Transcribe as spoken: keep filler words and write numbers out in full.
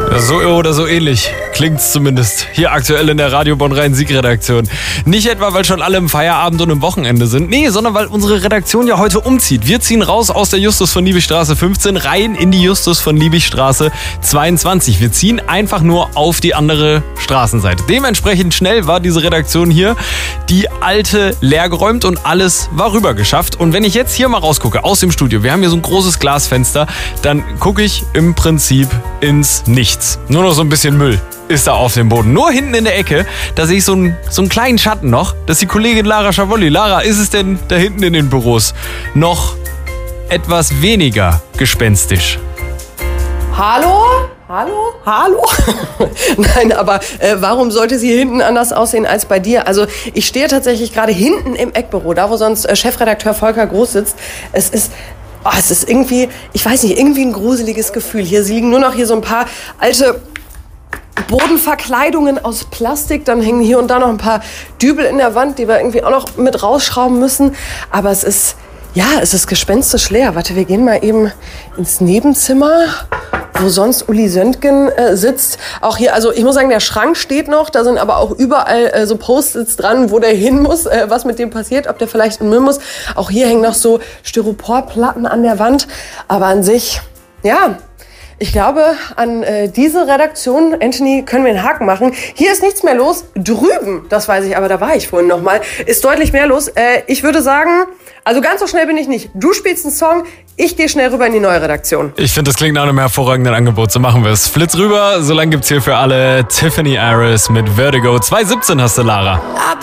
So oder so ähnlich klingt's zumindest hier aktuell in der Radio Bonn-Rhein-Sieg-Redaktion. Nicht etwa, weil schon alle im Feierabend und im Wochenende sind, nee, sondern weil unsere Redaktion ja heute umzieht. Wir ziehen raus aus der Justus von Liebigstraße fünfzehn rein in die Justus von Liebigstraße zweiundzwanzig. Wir ziehen einfach nur auf die andere Straßenseite. Dementsprechend schnell war diese Redaktion hier, die alte leergeräumt und alles war rüber geschafft. Und wenn ich jetzt hier mal rausgucke aus dem Studio, wir haben hier so ein großes Glasfenster, dann gucke ich im Prinzip ins Nichts. Nur noch so ein bisschen Müll ist da auf dem Boden. Nur hinten in der Ecke, da sehe ich so einen, so einen kleinen Schatten noch. Das ist die Kollegin Lara Schavolli. Lara, ist es denn da hinten in den Büros noch etwas weniger gespenstisch? Hallo? Hallo? Hallo? Nein, aber äh, warum sollte sie hinten anders aussehen als bei dir? Also ich stehe tatsächlich gerade hinten im Eckbüro, da wo sonst äh, Chefredakteur Volker Groß sitzt. Es ist... Oh, es ist irgendwie, ich weiß nicht, irgendwie ein gruseliges Gefühl. Hier liegen nur noch hier so ein paar alte Bodenverkleidungen aus Plastik. Dann hängen hier und da noch ein paar Dübel in der Wand, die wir irgendwie auch noch mit rausschrauben müssen. Aber es ist, ja, es ist gespenstisch leer. Warte, wir gehen mal eben ins Nebenzimmer, wo sonst Uli Söntgen äh, sitzt. Auch hier, also ich muss sagen, der Schrank steht noch. Da sind aber auch überall äh, so Post-its dran, wo der hin muss, äh, was mit dem passiert, ob der vielleicht in den Müll muss. Auch hier hängen noch so Styroporplatten an der Wand. Aber an sich, ja, ich glaube, an äh, diese Redaktion, Anthony, können wir einen Haken machen. Hier ist nichts mehr los. Drüben, das weiß ich, aber da war ich vorhin noch mal, ist deutlich mehr los. Äh, ich würde sagen, also ganz so schnell bin ich nicht. Du spielst einen Song, ich gehe schnell rüber in die neue Redaktion. Ich finde, das klingt nach einem hervorragenden Angebot. So machen wir es. Flitz rüber, so lange gibt's hier für alle Tiffany Iris mit Vertigo. zwei siebzehn hast du, Lara.